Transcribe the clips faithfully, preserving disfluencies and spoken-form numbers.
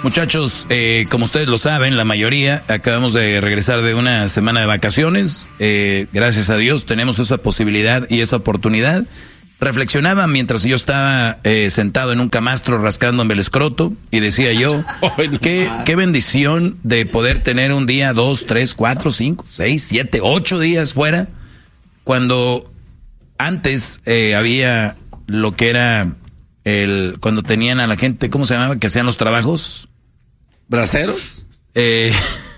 Muchachos, eh, como ustedes lo saben, la mayoría acabamos de regresar de una semana de vacaciones. Eh, gracias a Dios tenemos esa posibilidad y esa oportunidad. Reflexionaba mientras yo estaba eh, sentado en un camastro rascándome el escroto y decía yo, qué, qué bendición de poder tener un día, dos, tres, cuatro, cinco, seis, siete, ocho días fuera. Cuando antes eh, había lo que era el cuando tenían a la gente, ¿cómo se llamaba? Que hacían los trabajos. ¿Braceros? Eh,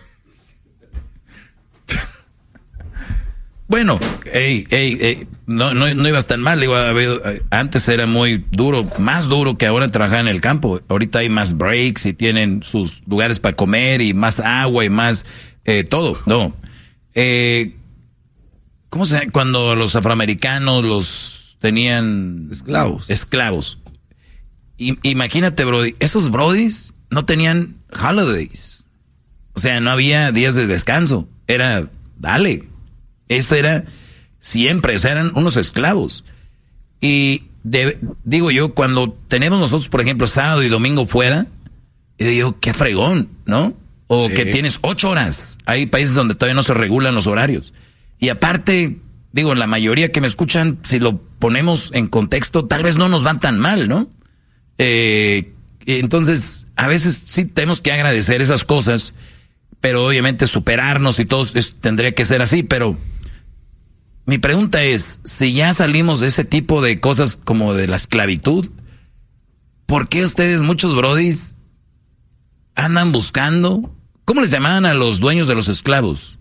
bueno, ey, ey, ey, no, no, no ibas tan mal. Digo, antes era muy duro, más duro que ahora trabajar en el campo. Ahorita hay más breaks y tienen sus lugares para comer y más agua y más eh, todo. No. Eh, ¿Cómo se llama? Cuando los afroamericanos los tenían esclavos. Esclavos. I, imagínate, Brody, esos Brodis no tenían holidays. O sea, no había días de descanso. Era, dale. Eso era siempre, o sea, eran unos esclavos. Y de, digo yo, cuando tenemos nosotros, por ejemplo, sábado y domingo fuera, y digo, qué fregón, ¿no? O sí. Que tienes ocho horas. Hay países donde todavía no se regulan los horarios. Y aparte, digo, la mayoría que me escuchan, si lo ponemos en contexto, tal vez no nos van tan mal, ¿no? Eh, entonces, a veces sí tenemos que agradecer esas cosas, pero obviamente superarnos y todo eso tendría que ser así. Pero mi pregunta es, si ya salimos de ese tipo de cosas como de la esclavitud, ¿por qué ustedes, muchos brodis, andan buscando? ¿Cómo les llamaban a los dueños de los esclavos?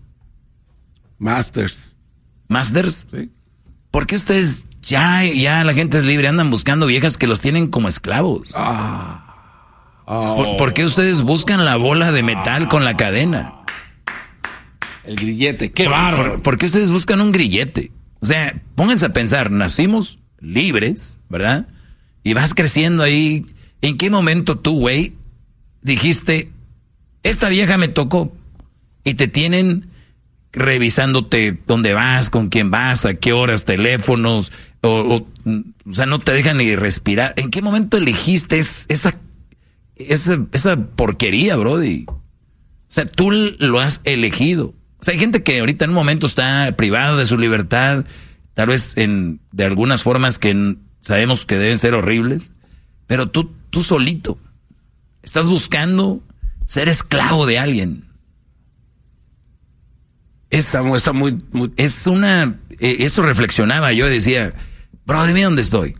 Masters. ¿Masters? Sí. ¿Por qué ustedes, ya, ya la gente es libre, andan buscando viejas que los tienen como esclavos? Ah. Oh. ¿Por, ¿Por qué ustedes buscan la bola de metal con la cadena? El grillete, qué bárbaro. ¿Por, ¿Por qué ustedes buscan un grillete? O sea, pónganse a pensar, nacimos libres, ¿verdad? Y vas creciendo ahí. ¿En qué momento tú, güey, dijiste, esta vieja me tocó? Y te tienen revisándote dónde vas, con quién vas, a qué horas, teléfonos, o, o, o sea, no te dejan ni respirar. ¿En qué momento elegiste es, esa, esa, esa porquería, brody? O sea, tú lo has elegido. O sea, hay gente que ahorita en un momento está privada de su libertad, tal vez en de algunas formas que sabemos que deben ser horribles, pero tú, tú solito estás buscando ser esclavo de alguien. Es, está, está muy, muy... es una, eh, eso reflexionaba yo y decía, bro, dime dónde estoy.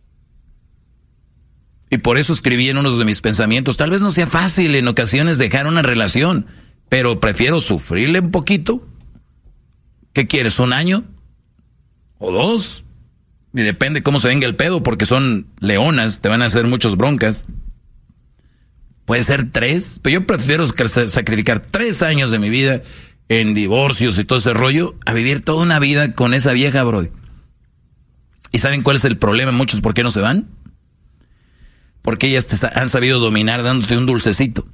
Y por eso escribí en uno de mis pensamientos, tal vez no sea fácil en ocasiones dejar una relación, pero prefiero sufrirle un poquito. ¿Qué quieres, un año? ¿O dos? Y depende cómo se venga el pedo, porque son leonas, te van a hacer muchas broncas. Puede ser tres, pero yo prefiero sacrificar tres años de mi vida en divorcios y todo ese rollo, a vivir toda una vida con esa vieja, bro. ¿Y saben cuál es el problema? Muchos, ¿por qué no se van? Porque ellas te han sabido dominar dándote un dulcecito.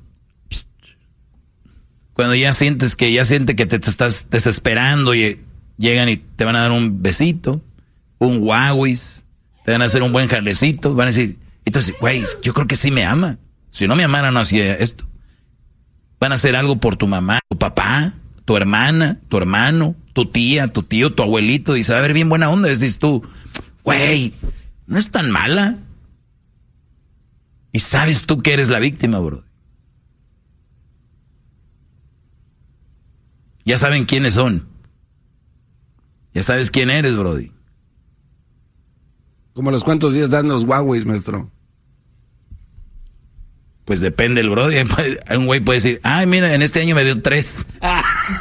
Cuando ya sientes que ya siente que te, te estás desesperando y llegan y te van a dar un besito, un guauis, te van a hacer un buen jalecito, van a decir, entonces, güey, yo creo que sí me ama. Si no me amara no hacía esto. Van a hacer algo por tu mamá, tu papá, tu hermana, tu hermano, tu tía, tu tío, tu abuelito, y se va a ver bien buena onda. Decís tú, güey, no es tan mala. Y sabes tú que eres la víctima, bro. Ya saben quiénes son. Ya sabes quién eres, brody. ¿Como los cuántos días dan los Huawei, maestro? Pues depende el brody. Un güey puede decir, ay, mira, en este año me dio tres.